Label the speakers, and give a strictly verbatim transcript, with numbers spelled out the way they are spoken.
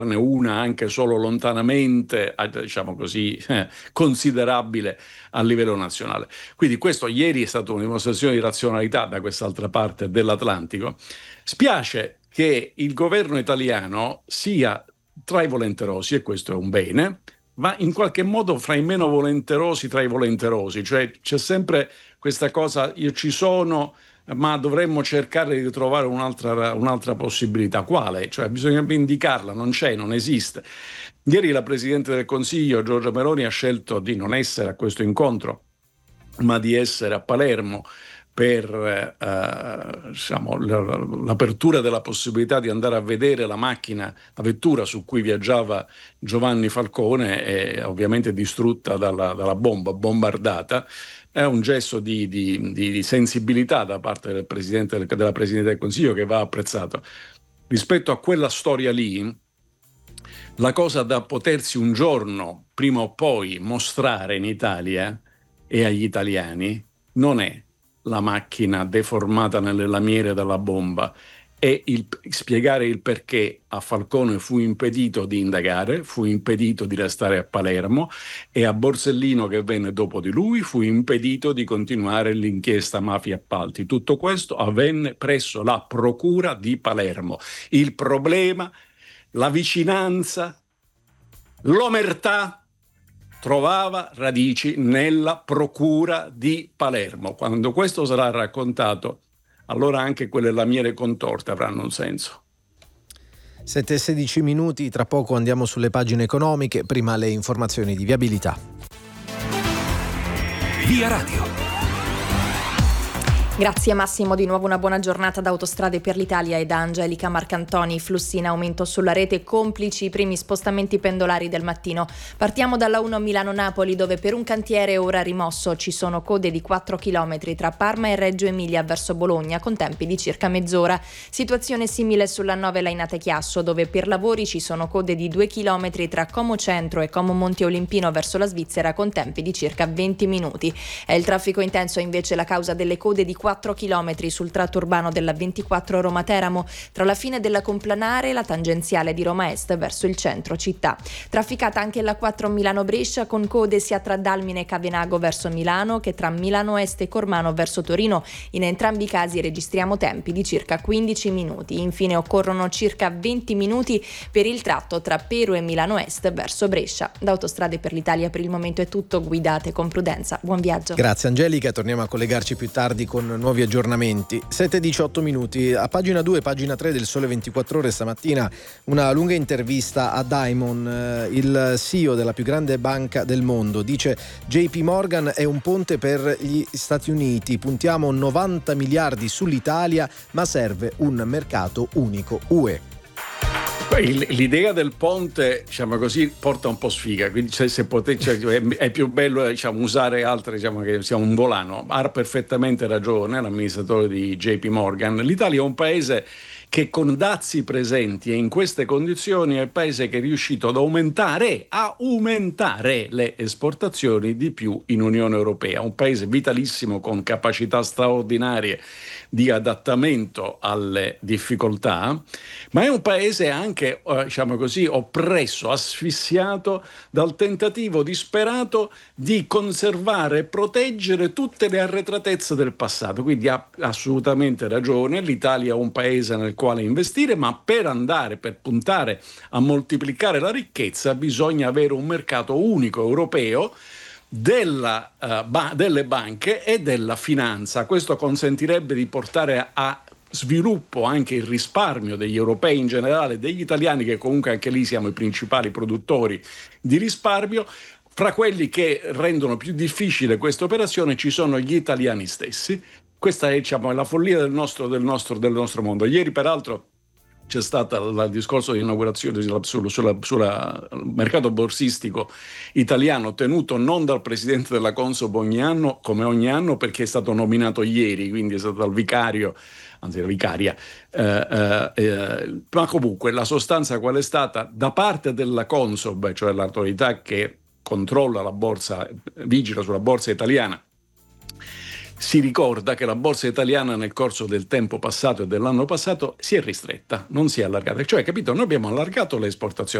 Speaker 1: una anche solo lontanamente, diciamo così, eh, considerabile a livello nazionale. Quindi questo ieri è stata una dimostrazione di razionalità da quest'altra parte dell'Atlantico. Spiace che il governo italiano sia tra i volenterosi, e questo è un bene, ma in qualche modo fra i meno volenterosi tra i volenterosi, cioè c'è sempre questa cosa, io ci sono, ma dovremmo cercare di trovare un'altra, un'altra possibilità. Quale? Cioè bisogna indicarla, non c'è, non esiste. Ieri la Presidente del Consiglio, Giorgia Meloni, ha scelto di non essere a questo incontro, ma di essere a Palermo per eh, diciamo, l'apertura della possibilità di andare a vedere la macchina, la vettura su cui viaggiava Giovanni Falcone, e ovviamente distrutta dalla, dalla bomba, bombardata. È un gesto di, di, di sensibilità da parte del Presidente, della Presidente del Consiglio, che va apprezzato. Rispetto a quella storia lì, la cosa da potersi un giorno, prima o poi, mostrare in Italia e agli italiani non è la macchina deformata nelle lamiere dalla bomba, è il, spiegare il perché a Falcone fu impedito di indagare, fu impedito di restare a Palermo, e a Borsellino, che venne dopo di lui, fu impedito di continuare l'inchiesta mafia appalti. Tutto questo avvenne presso la Procura di Palermo. Il problema, la vicinanza, l'omertà trovava radici nella Procura di Palermo. Quando questo sarà raccontato, allora anche quelle lamiere contorte avranno un senso.
Speaker 2: sette e sedici minuti, tra poco andiamo sulle pagine economiche, prima le informazioni di viabilità.
Speaker 3: Via Radio.
Speaker 4: Grazie Massimo, di nuovo una buona giornata da Autostrade per l'Italia e da Angelica Marcantoni. Flussi in aumento sulla rete, complici i primi spostamenti pendolari del mattino. Partiamo dalla uno Milano-Napoli, dove per un cantiere ora rimosso ci sono code di quattro chilometri tra Parma e Reggio Emilia verso Bologna, con tempi di circa mezz'ora. Situazione simile sulla nove Lainate-Chiasso, dove per lavori ci sono code di due chilometri tra Como Centro e Como Monte Olimpino verso la Svizzera, con tempi di circa venti minuti. È il traffico intenso invece la causa delle code di quattro chilometri sul tratto urbano della ventiquattro Roma-Teramo, tra la fine della Complanare e la tangenziale di Roma Est verso il centro città. Trafficata anche la quattro Milano-Brescia, con code sia tra Dalmine e Cavenago verso Milano che tra Milano Est e Cormano verso Torino. In entrambi i casi registriamo tempi di circa quindici minuti. Infine occorrono circa venti minuti per il tratto tra Pero e Milano Est verso Brescia. Da Autostrade per l'Italia per il momento è tutto, guidate con prudenza. Buon viaggio.
Speaker 2: Grazie Angelica, torniamo a collegarci più tardi con nuovi aggiornamenti. sette e diciotto minuti. A pagina due e pagina tre del Sole ventiquattro Ore stamattina una lunga intervista a Diamond, il C E O della più grande banca del mondo. Dice: J P Morgan è un ponte per gli Stati Uniti, puntiamo novanta miliardi sull'Italia, ma serve un mercato unico U E.
Speaker 1: L'idea del ponte, diciamo così, porta un po' sfiga, quindi se, se pote, cioè, è più bello, diciamo, usare altre, diciamo che sia un volano. Ha perfettamente ragione l'amministratore di J P Morgan. L'Italia è un paese che con dazi presenti e in queste condizioni è il paese che è riuscito ad aumentare, a aumentare le esportazioni di più in Unione Europea. Un paese vitalissimo con capacità straordinarie di adattamento alle difficoltà, ma è un paese anche, eh, diciamo così, oppresso, asfissiato dal tentativo disperato di conservare e proteggere tutte le arretratezze del passato. Quindi ha assolutamente ragione, l'Italia è un paese nel quale investire, ma per andare, per puntare a moltiplicare la ricchezza bisogna avere un mercato unico europeo della, uh, ba- delle banche e della finanza. Questo consentirebbe di portare a sviluppo anche il risparmio degli europei in generale, degli italiani, che comunque anche lì siamo i principali produttori di risparmio. Fra quelli che rendono più difficile questa operazione ci sono gli italiani stessi. Questa è, diciamo, la follia del nostro, del nostro, del nostro mondo. Ieri peraltro c'è stato il discorso di inaugurazione sul sulla, sulla mercato borsistico italiano, tenuto non dal presidente della Consob ogni anno, come ogni anno, perché è stato nominato ieri, quindi è stato il vicario, anzi la vicaria, eh, eh, eh, ma comunque la sostanza qual è stata? Da parte della Consob, cioè l'autorità che controlla la borsa, vigila sulla borsa italiana, si ricorda che la borsa italiana nel corso del tempo passato e dell'anno passato si è ristretta, non si è allargata. Cioè, capito, noi abbiamo allargato le esportazioni,